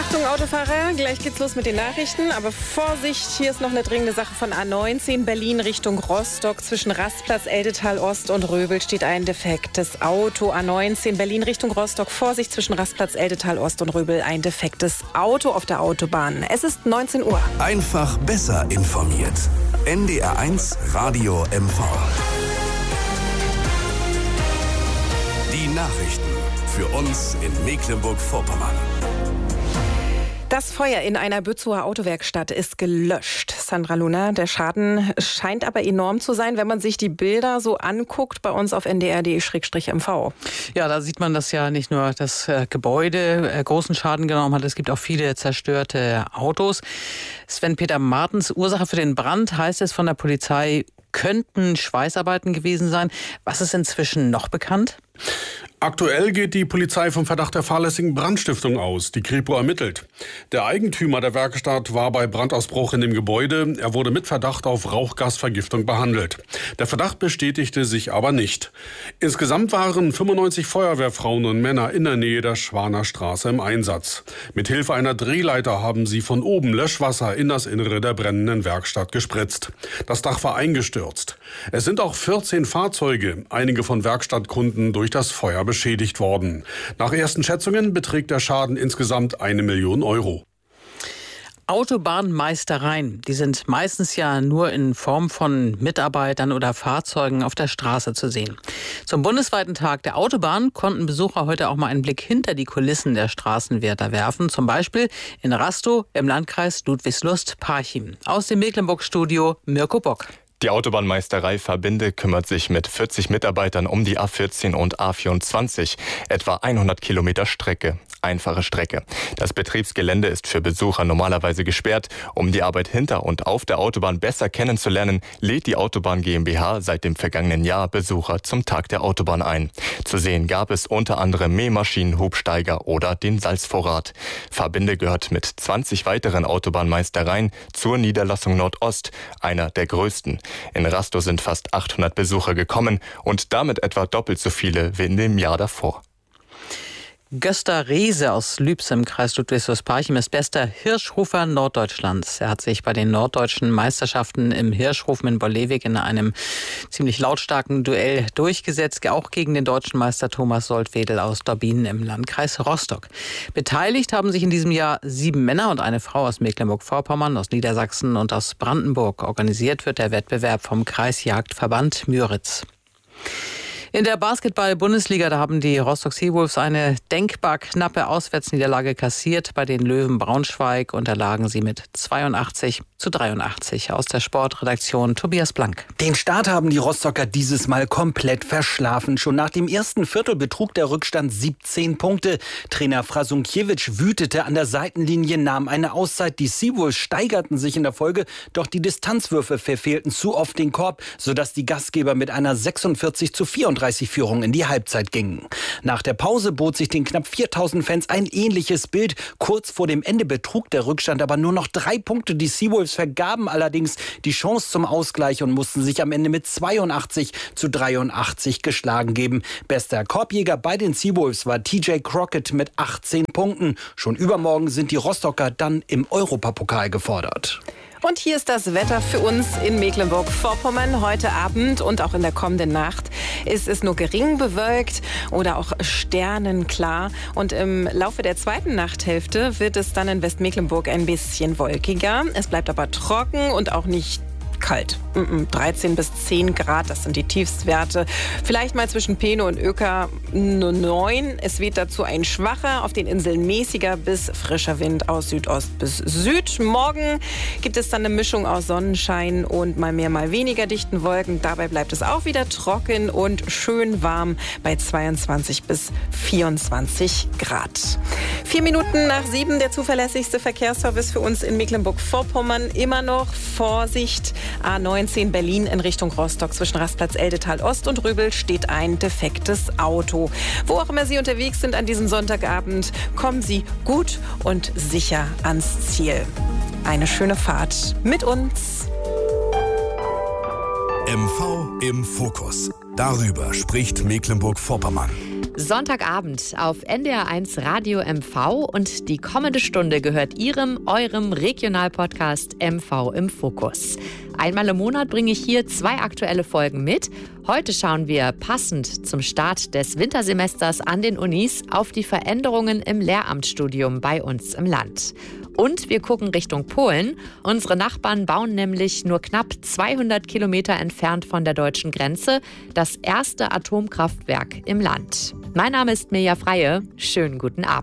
Achtung Autofahrer, gleich geht's los mit den Nachrichten, aber Vorsicht, hier ist noch eine dringende Sache von A19 Berlin Richtung Rostock. Zwischen Rastplatz Eldetal Ost und Röbel steht ein defektes Auto. A19 Berlin Richtung Rostock, Vorsicht, zwischen Rastplatz Eldetal Ost und Röbel ein defektes Auto auf der Autobahn. Es ist 19 Uhr. Einfach besser informiert. NDR1 Radio MV. Die Nachrichten für uns in Mecklenburg-Vorpommern. Das Feuer in einer Bützower Autowerkstatt ist gelöscht. Sandra Luna, der Schaden scheint aber enorm zu sein, wenn man sich die Bilder so anguckt bei uns auf ndr.de/mv. Ja, da sieht man, dass ja nicht nur das Gebäude großen Schaden genommen hat, es gibt auch viele zerstörte Autos. Sven-Peter Martens, Ursache für den Brand, heißt es von der Polizei, könnten Schweißarbeiten gewesen sein. Was ist inzwischen noch bekannt? Aktuell geht die Polizei vom Verdacht der fahrlässigen Brandstiftung aus. Die Kripo ermittelt. Der Eigentümer der Werkstatt war bei Brandausbruch in dem Gebäude. Er wurde mit Verdacht auf Rauchgasvergiftung behandelt. Der Verdacht bestätigte sich aber nicht. Insgesamt waren 95 Feuerwehrfrauen und Männer in der Nähe der Schwaner Straße im Einsatz. Mithilfe einer Drehleiter haben sie von oben Löschwasser in das Innere der brennenden Werkstatt gespritzt. Das Dach war eingestürzt. Es sind auch 14 Fahrzeuge, einige von Werkstattkunden, durch das Feuer beschädigt worden. Nach ersten Schätzungen beträgt der Schaden insgesamt 1 Million Euro. Autobahnmeistereien, die sind meistens ja nur in Form von Mitarbeitern oder Fahrzeugen auf der Straße zu sehen. Zum bundesweiten Tag der Autobahn konnten Besucher heute auch mal einen Blick hinter die Kulissen der Straßenwärter werfen. Zum Beispiel in Rastow im Landkreis Ludwigslust-Parchim. Aus dem Mecklenburg-Studio Mirko Bock. Die Autobahnmeisterei Verbinde kümmert sich mit 40 Mitarbeitern um die A14 und A24, etwa 100 Kilometer Strecke, einfache Strecke. Das Betriebsgelände ist für Besucher normalerweise gesperrt. Um die Arbeit hinter und auf der Autobahn besser kennenzulernen, lädt die Autobahn GmbH seit dem vergangenen Jahr Besucher zum Tag der Autobahn ein. Zu sehen gab es unter anderem Mähmaschinen, Hubsteiger oder den Salzvorrat. Verbinde gehört mit 20 weiteren Autobahnmeistereien zur Niederlassung Nordost, einer der größten. In Rastow sind fast 800 Besucher gekommen und damit etwa doppelt so viele wie in dem Jahr davor. Gösta Rehse aus Lübs im Kreis Ludwigslust-Parchim ist bester Hirschrufer Norddeutschlands. Er hat sich bei den norddeutschen Meisterschaften im Hirschrufen in Bollewig in einem ziemlich lautstarken Duell durchgesetzt, auch gegen den deutschen Meister Thomas Soldwedel aus Dorbinen im Landkreis Rostock. Beteiligt haben sich in diesem Jahr 7 Männer und eine Frau aus Mecklenburg-Vorpommern, aus Niedersachsen und aus Brandenburg. Organisiert wird der Wettbewerb vom Kreisjagdverband Müritz. In der Basketball-Bundesliga, da haben die Rostock Seawolves eine denkbar knappe Auswärtsniederlage kassiert. Bei den Löwen Braunschweig unterlagen sie mit 82-83. Aus der Sportredaktion Tobias Blank. Den Start haben die Rostocker dieses Mal komplett verschlafen. Schon nach dem ersten Viertel betrug der Rückstand 17 Punkte. Trainer Frasunkiewicz wütete an der Seitenlinie, nahm eine Auszeit. Die Seawolves steigerten sich in der Folge, doch die Distanzwürfe verfehlten zu oft den Korb, sodass die Gastgeber mit einer 46-34 Führung in die Halbzeit gingen. Nach der Pause bot sich den knapp 4000 Fans ein ähnliches Bild. Kurz vor dem Ende betrug der Rückstand aber nur noch 3 Punkte. Die Seawolves vergaben allerdings die Chance zum Ausgleich und mussten sich am Ende mit 82-83 geschlagen geben. Bester Korbjäger bei den Seawolves war TJ Crockett mit 18 Punkten. Schon übermorgen sind die Rostocker dann im Europapokal gefordert. Und hier ist das Wetter für uns in Mecklenburg-Vorpommern. Heute Abend und auch in der kommenden Nacht ist es nur gering bewölkt oder auch sternenklar. Und im Laufe der zweiten Nachthälfte wird es dann in Westmecklenburg ein bisschen wolkiger. Es bleibt aber trocken und auch nicht kalt. 13 bis 10 Grad, das sind die Tiefstwerte. Vielleicht mal zwischen Peene und Öker nur 9. Es weht dazu ein schwacher, auf den Inseln mäßiger bis frischer Wind aus Südost bis Süd. Morgen gibt es dann eine Mischung aus Sonnenschein und mal mehr, mal weniger dichten Wolken. Dabei bleibt es auch wieder trocken und schön warm bei 22 bis 24 Grad. 4 Minuten nach 7, der zuverlässigste Verkehrsservice für uns in Mecklenburg-Vorpommern. Immer noch Vorsicht. A19 Berlin in Richtung Rostock. Zwischen Rastplatz Eldetal Ost und Röbel steht ein defektes Auto. Wo auch immer Sie unterwegs sind an diesem Sonntagabend, kommen Sie gut und sicher ans Ziel. Eine schöne Fahrt mit uns. MV im Fokus. Darüber spricht Mecklenburg-Vorpommern. Sonntagabend auf NDR1 Radio MV und die kommende Stunde gehört eurem Regionalpodcast MV im Fokus. Einmal im Monat bringe ich hier 2 aktuelle Folgen mit. Heute schauen wir passend zum Start des Wintersemesters an den Unis auf die Veränderungen im Lehramtsstudium bei uns im Land. Und wir gucken Richtung Polen. Unsere Nachbarn bauen nämlich nur knapp 200 Kilometer entfernt von der deutschen Grenze das erste Atomkraftwerk im Land. Mein Name ist Mirja Freie. Schönen guten Abend.